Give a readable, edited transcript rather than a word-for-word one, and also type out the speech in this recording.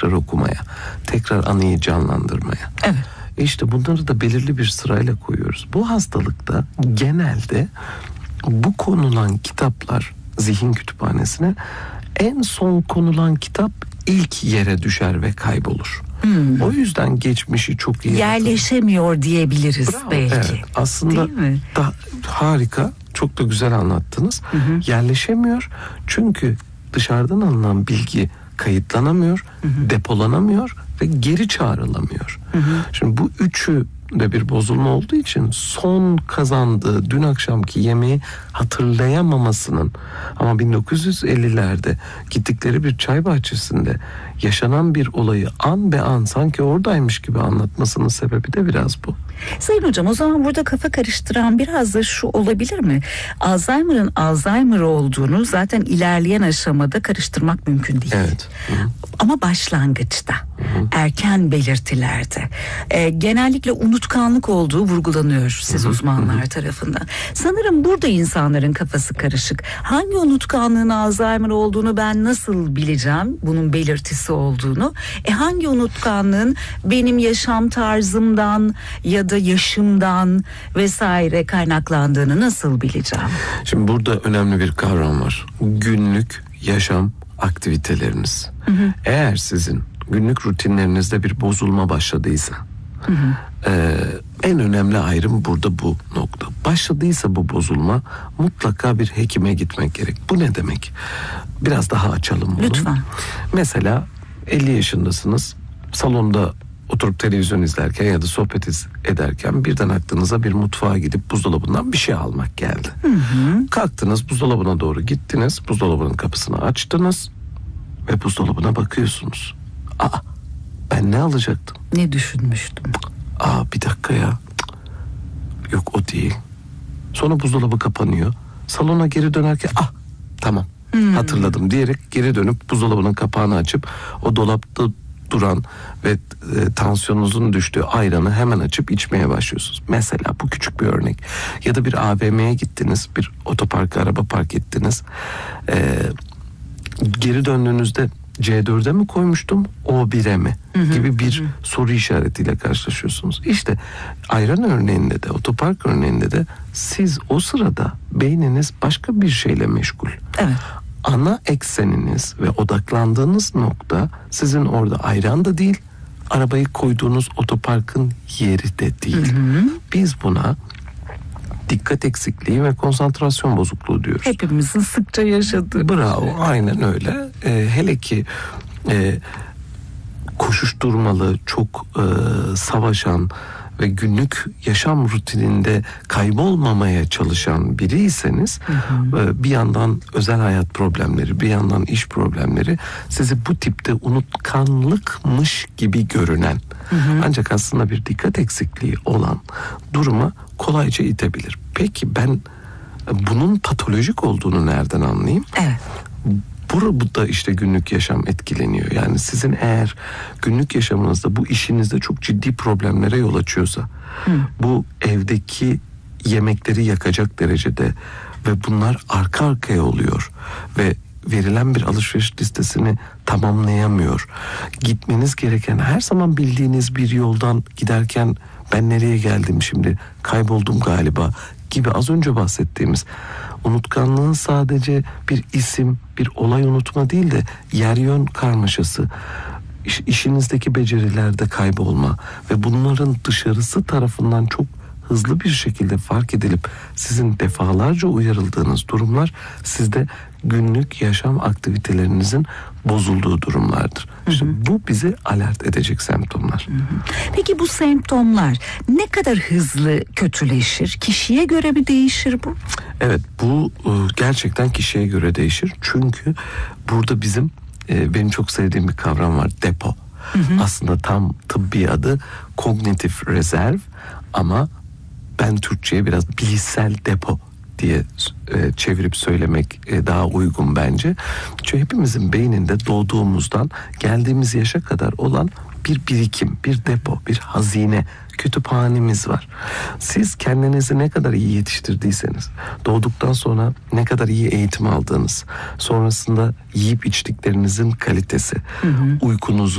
tekrar okumaya, tekrar anıyı canlandırmaya. Evet. İşte bunları da belirli bir sırayla koyuyoruz. Bu hastalıkta genelde bu konulan kitaplar zihin kütüphanesine, en son konulan kitap ilk yere düşer ve kaybolur. O yüzden geçmişi çok iyi yerleşemiyor diyebiliriz. Bravo, belki. evet. Aslında da harika, çok da güzel anlattınız. Yerleşemiyor çünkü dışarıdan alınan bilgi kayıtlanamıyor, depolanamıyor ve geri çağrılamıyor. Şimdi bu üçü de bir bozulma olduğu için son kazandığı dün akşamki yemeği hatırlayamamasının, ama 1950'lerde gittikleri bir çay bahçesinde yaşanan bir olayı an be an sanki oradaymış gibi anlatmasının sebebi de biraz bu. Sayın hocam, o zaman burada kafa karıştıran biraz da şu olabilir mi? Alzheimer'ın Alzheimer olduğunu zaten ilerleyen aşamada karıştırmak mümkün değil. Evet. Ama başlangıçta, erken belirtilerde genellikle unutkanlık olduğu vurgulanıyor siz uzmanlar tarafından. Sanırım burada insanların kafası karışık. Hangi unutkanlığın Alzheimer olduğunu ben nasıl bileceğim, bunun belirtisi olduğunu? Hangi unutkanlığın benim yaşam tarzımdan ya da yaşımdan vesaire kaynaklandığını nasıl bileceğim? Şimdi burada önemli bir kavram var. Günlük yaşam aktiviteleriniz. Eğer sizin günlük rutinlerinizde bir bozulma başladıysa, en önemli ayrım burada bu nokta. Başladıysa bu bozulma, mutlaka bir hekime gitmek gerek. Bu ne demek? Biraz daha açalım bunu. Lütfen. Mesela 50 yaşındasınız, salonda oturup televizyon izlerken ya da sohbet ederken birden aklınıza bir mutfağa gidip buzdolabından bir şey almak geldi. Kalktınız, buzdolabına doğru gittiniz, buzdolabının kapısını açtınız ve buzdolabına bakıyorsunuz. Ben ne alacaktım? Ne düşünmüştüm? Bir dakika ya. Yok, o değil. Sonra buzdolabı kapanıyor. Salona geri dönerken tamam hatırladım diyerek geri dönüp buzdolabının kapağını açıp o dolapta duran ve tansiyonunuzun düştüğü ayranı hemen açıp içmeye başlıyorsunuz. Mesela bu küçük bir örnek. Ya da bir AVM'ye gittiniz, bir otoparka araba park ettiniz. Geri döndüğünüzde C4'e mi koymuştum, O1'e mi gibi bir soru işaretiyle karşılaşıyorsunuz. İşte ayran örneğinde de, otopark örneğinde de siz o sırada beyniniz başka bir şeyle meşgul. Evet. Ana ekseniniz ve odaklandığınız nokta sizin orada ayran da değil, arabayı koyduğunuz otoparkın yeri de değil. Biz buna dikkat eksikliği ve konsantrasyon bozukluğu diyoruz. Hepimizin sıkça yaşadığı. Bravo, aynen öyle. Hele ki koşuşturmalı, çok savaşan ve günlük yaşam rutininde kaybolmamaya çalışan biriyseniz, bir yandan özel hayat problemleri, bir yandan iş problemleri sizi bu tipte unutkanlıkmış gibi görünen, ancak aslında bir dikkat eksikliği olan duruma kolayca itebilir. Peki ben bunun patolojik olduğunu nereden anlayayım? Evet. Burada işte günlük yaşam etkileniyor. Yani sizin eğer günlük yaşamınızda, bu işinizde çok ciddi problemlere yol açıyorsa, bu evdeki yemekleri yakacak derecede ve bunlar arka arkaya oluyor ve verilen bir alışveriş listesini tamamlayamıyor, gitmeniz gereken, her zaman bildiğiniz bir yoldan giderken ben nereye geldim şimdi, kayboldum galiba gibi az önce bahsettiğimiz unutkanlığın sadece bir isim, bir olay unutma değil de yer yön karmaşası, işinizdeki becerilerde kaybolma ve bunların dışarısı tarafından çok hızlı bir şekilde fark edilip sizin defalarca uyarıldığınız durumlar sizde günlük yaşam aktivitelerinizin bozulduğu durumlardır. İşte bu bizi alert edecek semptomlar. Peki bu semptomlar ne kadar hızlı kötüleşir? Kişiye göre mi değişir bu? Evet, bu gerçekten kişiye göre değişir. Çünkü burada bizim benim çok sevdiğim bir kavram var, depo. Aslında tam tıbbi adı kognitif rezerv, ama ben Türkçe'ye biraz bilişsel depo diye çevirip söylemek daha uygun bence. Çünkü hepimizin beyninde doğduğumuzdan geldiğimiz yaşa kadar olan bir birikim, bir depo, bir hazine, kütüphanemiz var. Siz kendinizi ne kadar iyi yetiştirdiyseniz, doğduktan sonra ne kadar iyi eğitim aldığınız, sonrasında yiyip içtiklerinizin kalitesi, uykunuzun